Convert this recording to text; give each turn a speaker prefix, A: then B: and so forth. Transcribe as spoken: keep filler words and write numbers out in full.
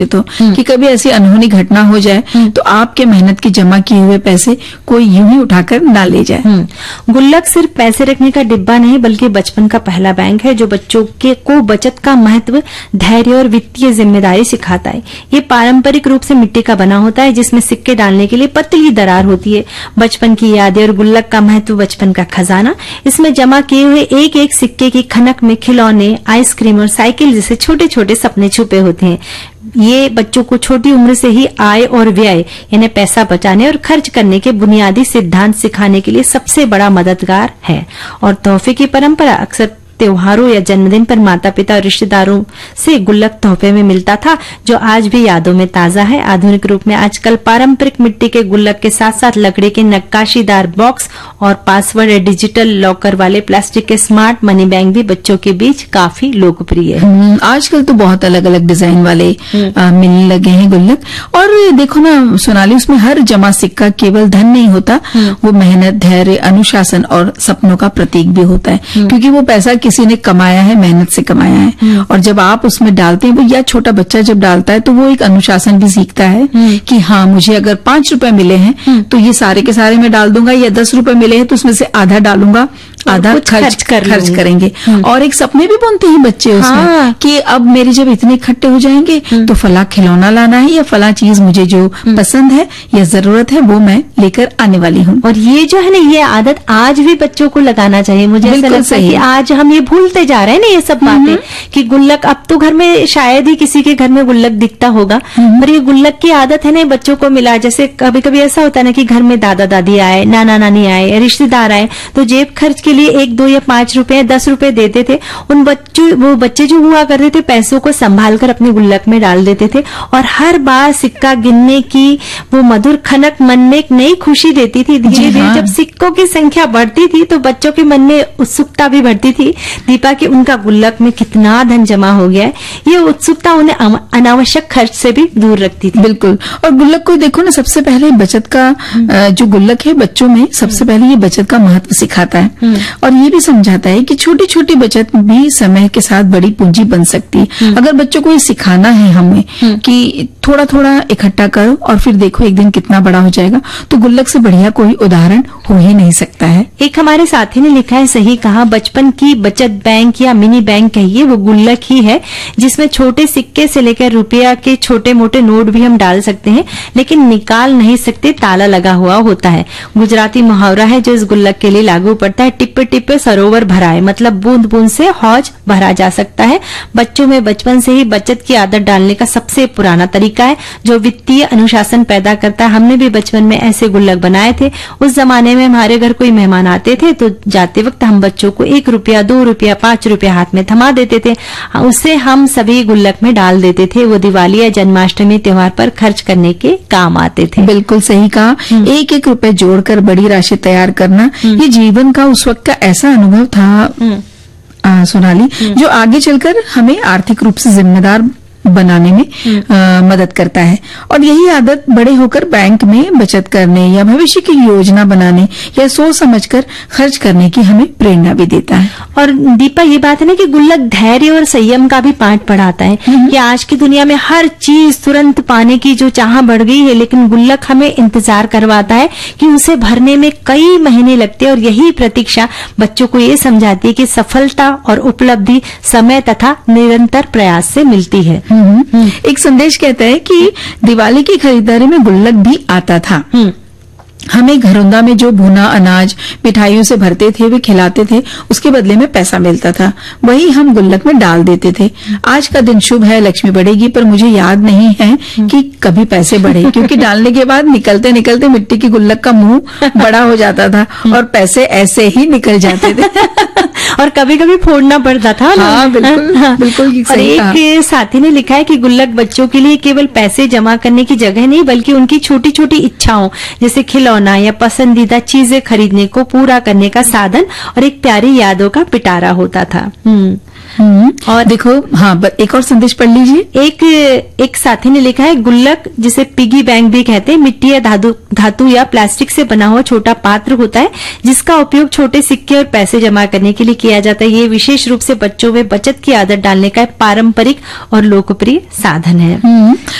A: तो कि कभी ऐसी अनहोनी घटना हो जाए तो आपके मेहनत की जमा किए हुए पैसे कोई यूं ही उठाकर ना ले जाए।
B: गुल्लक सिर्फ पैसे रखने का डिब्बा नहीं बल्कि बचपन का पहला बैंक है जो बच्चों के को बचत का महत्व, धैर्य और वित्तीय जिम्मेदारी सिखाता है। ये पारंपरिक रूप से मिट्टी का बना होता है जिसमें सिक्के डालने के लिए पतली दरार होती है। बचपन की यादें और गुल्लक का महत्व, बचपन का खजाना। इसमें जमा किए हुए एक एक सिक्के की खनक में खिलौने, आइसक्रीम और साइकिल जैसे छोटे छोटे सपने छुपे होते हैं। ये बच्चों को छोटी उम्र से ही आय और व्यय यानी पैसा बचाने और खर्च करने के बुनियादी सिद्धांत सिखाने के लिए सबसे बड़ा मददगार है। और तोहफे की परंपरा अक्सर त्योहारों या जन्मदिन पर माता पिता और रिश्तेदारों से गुल्लक तोहफे में मिलता था जो आज भी यादों में ताजा है। आधुनिक रूप में आजकल पारंपरिक मिट्टी के गुल्लक के साथ साथ लकड़ी के नक्काशीदार बॉक्स और पासवर्ड या डिजिटल लॉकर वाले प्लास्टिक के स्मार्ट मनी बैंक भी बच्चों के बीच काफी लोकप्रिय है।
A: आजकल तो बहुत अलग अलग डिजाइन वाले आ, मिलने लगे हैं गुल्लक। और देखो ना सोनाली, उसमें हर जमा सिक्का केवल धन नहीं होता, वो मेहनत, धैर्य, अनुशासन और सपनों का प्रतीक भी होता है, क्योंकि वो पैसा किसी ने कमाया है, मेहनत से कमाया है। और जब आप उसमें डालते हैं, वो या छोटा बच्चा जब डालता है तो वो एक अनुशासन भी सीखता है कि हाँ, मुझे अगर पांच रुपए मिले हैं तो ये सारे के सारे मैं डाल दूंगा, या दस रुपए मिले हैं तो उसमें से आधा डालूंगा, आधा खर्च खर्च, कर खर्च करेंगे। और एक सपने भी बुनते हैं बच्चे उसमें हाँ। कि अब मेरे जब इतने इकट्ठे हो जाएंगे तो फला खिलौना लाना है या फला चीज मुझे जो पसंद है या जरूरत है वो मैं लेकर आने वाली हूँ।
B: और ये जो है ना, ये आदत आज भी बच्चों को लगाना चाहिए। मुझे ऐसा लगता है कि आज हम ये भूलते जा रहे हैं ना ये सब बातें कि गुल्लक, अब तो घर में शायद ही किसी के घर में गुल्लक दिखता होगा, पर ये गुल्लक की आदत है ना बच्चों को मिला। जैसे कभी कभी ऐसा होता है ना कि घर में दादा दादी आए, नाना नानी आए, रिश्तेदार आए तो जेब खर्च के लिए एक दो या पांच रुपए दस रुपए देते थे। उन बच्चों वो बच्चे जो हुआ करते थे पैसों को संभाल कर अपने गुल्लक में डाल देते थे और हर बार सिक्का गिनने की वो मधुर खनक मन में एक नई खुशी देती थी। धीरे धीरे हाँ। जब सिक्कों की संख्या बढ़ती थी तो बच्चों के मन में उत्सुकता भी बढ़ती थी दीपा कि उनका गुल्लक में कितना धन जमा हो गया है। ये उत्सुकता उन्हें अनावश्यक खर्च से भी दूर रखती थी।
A: बिल्कुल। और गुल्लक को देखो ना, सबसे पहले बचत का जो गुल्लक है बच्चों में सबसे पहले ये बचत का महत्व सिखाता है और ये भी समझाता है कि छोटी छोटी बचत भी समय के साथ बड़ी पूंजी बन सकती है। अगर बच्चों को ये सिखाना है हमें कि थोड़ा थोड़ा इकट्ठा करो और फिर देखो एक दिन कितना बड़ा हो जाएगा, तो गुल्लक से बढ़िया कोई उदाहरण हो ही नहीं सकता है।
B: एक हमारे साथी ने लिखा है, सही कहा, बचपन की बचत बैंक या मिनी बैंक कहिए वो गुल्लक ही है जिसमें छोटे सिक्के से लेकर रुपया के छोटे मोटे नोट भी हम डाल सकते हैं लेकिन निकाल नहीं सकते, ताला लगा हुआ होता है। गुजराती मुहावरा है जो इस गुल्लक के लिए लागू पड़ता है, टिप्पे टिप्पे सरोवर भराए, मतलब बूंद बूंद से हौज भरा जा सकता है। बच्चों में बचपन से ही बचत की आदत डालने का सबसे पुराना तरीका है जो वित्तीय अनुशासन पैदा करता है। हमने भी बचपन में ऐसे गुल्लक बनाए थे। उस जमाने में हमारे घर कोई मेहमान आते थे तो जाते वक्त हम बच्चों को एक रुपया, दो रुपया, पांच रुपया हाथ में थमा देते थे, उससे हम सभी गुल्लक में डाल देते थे। वो दिवाली या जन्माष्टमी त्योहार पर खर्च करने के काम आते थे।
A: बिल्कुल सही कहा। एक एक रुपए जोड़कर बड़ी राशि तैयार करना, ये जीवन का उस वक्त का ऐसा अनुभव था आ, सोनाली, जो आगे चलकर हमें आर्थिक रूप से जिम्मेदार बनाने में आ, मदद करता है। और यही आदत बड़े होकर बैंक में बचत करने या भविष्य की योजना बनाने या सोच समझकर खर्च करने की हमें प्रेरणा भी देता है।
B: और दीपा, ये बात है ना कि गुल्लक धैर्य और संयम का भी पाठ पढ़ाता है कि आज की दुनिया में हर चीज तुरंत पाने की जो चाह बढ़ गई है, लेकिन गुल्लक हमें इंतजार करवाता है कि उसे भरने में कई महीने लगते हैं। और यही प्रतीक्षा बच्चों को ये समझाती है कि सफलता और उपलब्धि समय तथा निरंतर प्रयास से मिलती है।
A: एक संदेश कहता है कि दिवाली की खरीदारी में गुल्लक भी आता था। हमें घरौंदा में जो भुना अनाज मिठाइयों से भरते थे वे खिलाते थे, उसके बदले में पैसा मिलता था, वही हम गुल्लक में डाल देते थे। आज का दिन शुभ है, लक्ष्मी बढ़ेगी, पर मुझे याद नहीं है कि कभी पैसे बढ़े, क्योंकि डालने के बाद निकलते निकलते मिट्टी की गुल्लक का मुंह बड़ा हो जाता था और पैसे ऐसे ही निकल जाते थे
B: और कभी कभी फोड़ना पड़ता था ना।
A: हाँ, बिल्कुल, हाँ। बिल्कुल
B: और एक साथी ने लिखा है कि गुल्लक बच्चों के लिए केवल पैसे जमा करने की जगह नहीं बल्कि उनकी छोटी छोटी इच्छाओं जैसे खिलौना या पसंदीदा चीजें खरीदने को पूरा करने का साधन और एक प्यारी यादों का पिटारा होता था।
A: और देखो, हाँ, एक और संदेश पढ़ लीजिए।
B: एक एक साथी ने लिखा है, गुल्लक जिसे पिगी बैंक भी कहते हैं, मिट्टी या धातु धातु या प्लास्टिक से बना हुआ छोटा पात्र होता है जिसका उपयोग छोटे सिक्के और पैसे जमा करने के लिए किया जाता है। ये विशेष रूप से बच्चों में बचत की आदत डालने का एक पारंपरिक और लोकप्रिय साधन है।